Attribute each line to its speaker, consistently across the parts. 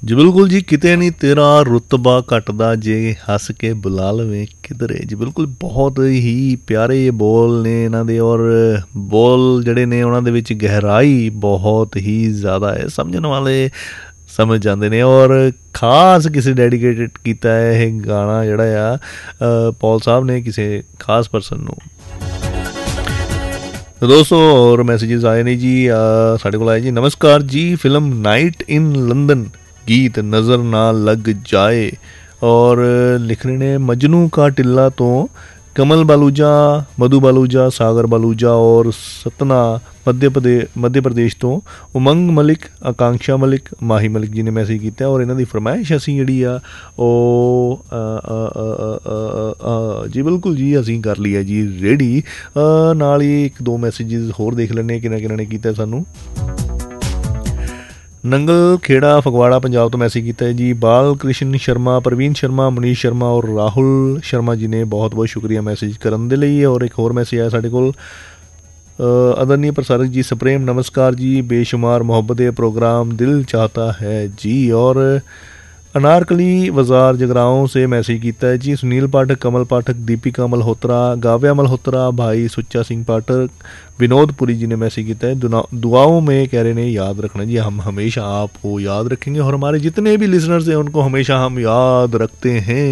Speaker 1: ਜੀ ਬਿਲਕੁਲ ਜੀ, ਕਿਤੇ ਨਹੀਂ ਤੇਰਾ ਰੁਤਬਾ ਘਟਦਾ ਜੇ ਹੱਸ ਕੇ ਬੁਲਾ ਲਵੇਂ ਕਿਧਰੇ। ਜੀ ਬਿਲਕੁਲ, ਬਹੁਤ ਹੀ ਪਿਆਰੇ ਬੋਲ ਨੇ ਇਹਨਾਂ ਦੇ, ਔਰ ਬੋਲ ਜਿਹੜੇ ਨੇ ਉਹਨਾਂ ਦੇ ਵਿੱਚ ਗਹਿਰਾਈ ਬਹੁਤ ਹੀ ਜ਼ਿਆਦਾ ਹੈ, ਸਮਝਣ ਵਾਲੇ ਸਮਝ ਜਾਂਦੇ ਨੇ। ਔਰ ਖਾਸ ਕਿਸੇ ਡੈਡੀਕੇਟਡ ਕੀਤਾ ਹੈ ਇਹ ਗਾਣਾ ਜਿਹੜਾ ਆ ਪੌਲ ਸਾਹਿਬ ਨੇ ਕਿਸੇ ਖਾਸ ਪਰਸਨ ਨੂੰ। ਦੋਸਤੋ ਹੋਰ ਮੈਸੇजेस ਆਏ ਨੇ ਜੀ, ਸਾਡੇ ਕੋਲ ਆਏ ਜੀ, ਨਮਸਕਾਰ ਜੀ, ਫਿਲਮ ਨਾਈਟ ਇਨ ਲੰਦਨ गीत नज़र ना लग जाए। और लिख रहे ने मजनू का टिल्ला तो कमल बालूजा, मधु बालूजा, सागर बालूजा और सतना मध्य प्रदेश तो उमंग मलिक, आकांक्षा मलिक, माही मलिक जी ने मैसेज किया। और इन्हों की फरमाइश असी जी जी बिल्कुल जी असी कर ली है जी रेडी। नाल ही एक दो मैसेजेस होर देख लेने किन्ना ने किया सानू। नंगल खेड़ा फगवाड़ा पंजाब तो मैसेज किया है जी, बाल कृष्ण शर्मा, प्रवीण शर्मा, मनीष शर्मा और राहुल शर्मा जी ने बहुत बहुत शुक्रिया मैसेज करने के लिए। और एक होर मैसेज आया साढ़े को, आदरणीय प्रसारक जी सप्रेम नमस्कार जी, बेशुमार मोहब्बत प्रोग्राम दिल चाहता है जी। और अनारकली बाजार जगराओं से मैसेज किया है जी, सुनील पाठक, कमल पाठक, दीपिका मल्होत्रा, गाव्या मल्होत्रा, भाई सुच्चा सिंह पाठक, विनोद पुरी जी ने मैसेज किया है, दुआओं में कह रहे हैं याद रखना जी। हम हमेशा आपको याद रखेंगे और हमारे जितने भी लिसनर्स हैं उनको हमेशा हम याद रखते हैं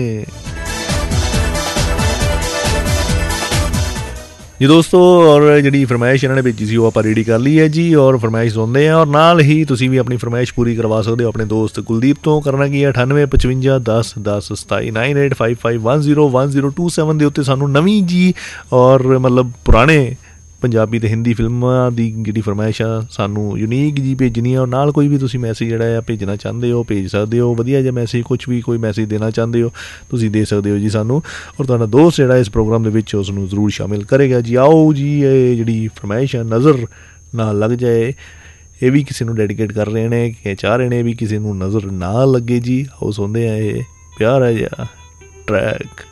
Speaker 1: जी दोस्तों। और जी फरमाइश इन्होंने भेजी सी आप रेडी कर ली है जी, और फरमाइश सुनते हैं। और नाल ही तुसी भी अपनी फरमाइश पूरी करवा सकते हो अपने दोस्त कुलदीप तो। करना की है 98 55 10 10 27 9855101027 के उत्ते सानू नवीं जी और मतलब पुराने पंजाबी ते हिंदी फिल्मां दी जिहड़ी फरमाइश आ सानू यूनीक जी भेजनी है। और नाल कोई भी तुसी मैसेज जिहड़ा है भेजना चाहते हो भेज सकते हो, वधिया जिहा मैसेज कुछ भी कोई मैसेज देना चाहते हो तुसी दे सकते हो जी सानू। और तुहाडा दोस्त जिहड़ा इस प्रोग्राम दे विच उसनू जरूर शामिल करेगा जी। आओ जी ये जिहड़ी फरमाइश है नज़र ना लग जाए, ये भी किसी नू डेडिकेट कर रहे हैं कि चाह रहे हैं भी किसी नू नज़र ना लगे जी। आओ सुनते हैं ये प्यारा जिहा ट्रैक।